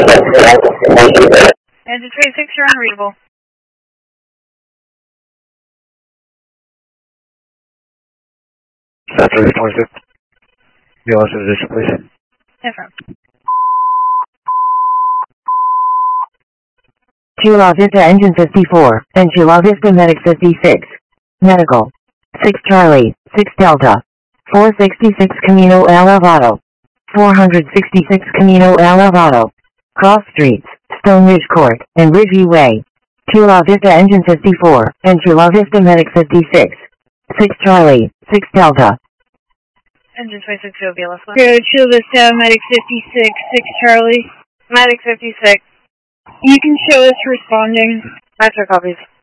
Engine 26, you're unreadable. Center 26. Be lost in position, please. Affirm. Chula Vista Engine 54, and Chula Vista Medic 56. Medical. 6 Charlie, 6 Delta. 466 Camino Elevado. 466 Camino Elevado. Cross Streets, Stone Ridge Court, and Ridgeview Way. Chula Vista Engine 54, and Chula Vista Medic 56. 6 Charlie, 6 Delta. Engine 26, you'll be left. Go Chula Vista, Medic 56, 6 Charlie. Medic 56. You can show us responding. Master copies.